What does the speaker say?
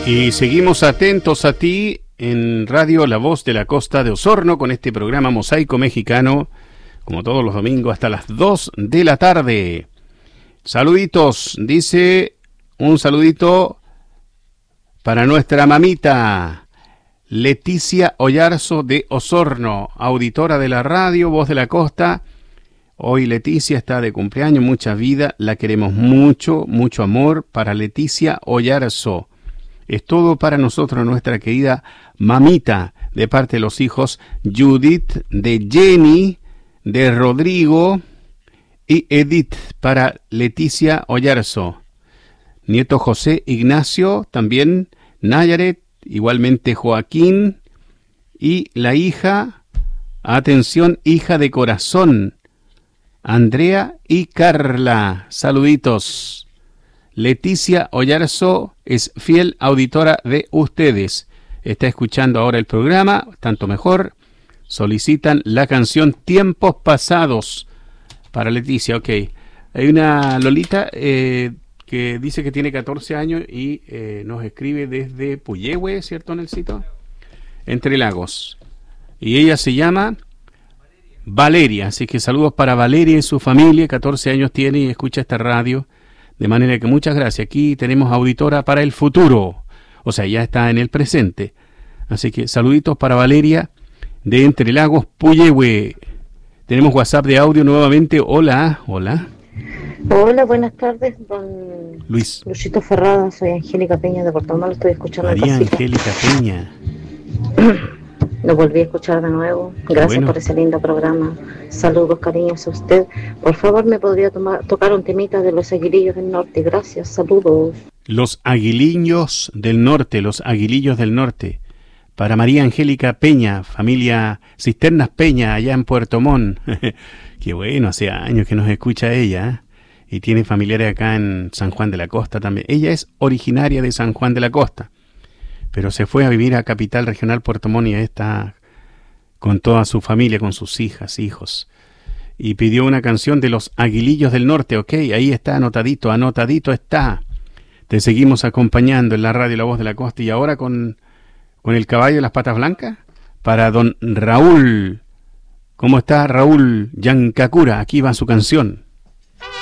Y seguimos atentos a ti en Radio La Voz de la Costa de Osorno con este programa Mosaico Mexicano, como todos los domingos hasta las 2 de la tarde. Saluditos, dice un saludito para nuestra mamita Leticia Ollarzo de Osorno, auditora de la radio Voz de la Costa. Hoy Leticia está de cumpleaños, mucha vida, la queremos mucho, mucho amor para Leticia Ollarzo. Es todo para nosotros, nuestra querida mamita, de parte de los hijos Judith, de Jenny, de Rodrigo y Edith, para Leticia Ollarzo. Nieto José Ignacio, también Nayaret, igualmente Joaquín, y la hija, atención, hija de corazón, Andrea y Carla. Saluditos. Leticia Ollarzo es fiel auditora de ustedes. Está escuchando ahora el programa, tanto mejor. Solicitan la canción Tiempos Pasados para Leticia. Ok. Hay una Lolita que dice que tiene 14 años y nos escribe desde Puyehue, ¿cierto, Nelsito? Entre Lagos. Y ella se llama Valeria. Así que saludos para Valeria y su familia. 14 años tiene y escucha esta radio. De manera que muchas gracias. Aquí tenemos auditora para el futuro. O sea, ya está en el presente. Así que saluditos para Valeria de Entre Lagos, Puyehue. Tenemos WhatsApp de audio nuevamente. Hola, hola. Hola, buenas tardes, don Luisito Ferrada. Soy Angélica Peña de Puerto Montt. Estoy escuchando María Angélica Peña. Lo volví a escuchar de nuevo. Gracias por ese lindo programa. Saludos, cariños a usted. Por favor, ¿me podría tocar un temita de los Aguilillos del Norte? Gracias, saludos. Los Aguilillos del Norte, los Aguilillos del Norte. Para María Angélica Peña, familia Cisternas Peña, allá en Puerto Montt. Qué bueno, hace años que nos escucha ella, ¿eh? Y tiene familiares acá en San Juan de la Costa también. Ella es originaria de San Juan de la Costa, pero se fue a vivir a Capital Regional Puerto Montt y está con toda su familia, con sus hijas, hijos. Y pidió una canción de los Aguilillos del Norte. Ok, ahí está, anotadito está. Te seguimos acompañando en la radio La Voz de la Costa. Y ahora con el caballo de las patas blancas, para don Raúl. ¿Cómo está Raúl Yancacura? Aquí va su canción.